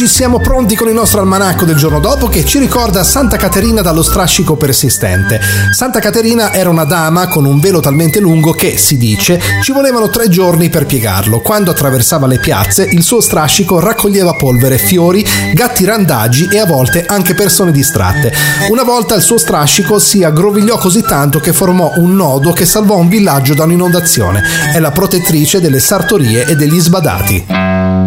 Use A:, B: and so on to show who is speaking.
A: Ci siamo pronti con il nostro almanacco del giorno dopo che ci ricorda Santa Caterina dallo strascico persistente. Santa Caterina era una dama con un velo talmente lungo che, si dice, ci volevano 3 giorni per piegarlo. Quando attraversava le piazze, il suo strascico raccoglieva polvere, fiori, gatti randagi e a volte anche persone distratte. Una volta il suo strascico si aggrovigliò così tanto che formò un nodo che salvò un villaggio da un'inondazione. È la protettrice delle sartorie e degli sbadati.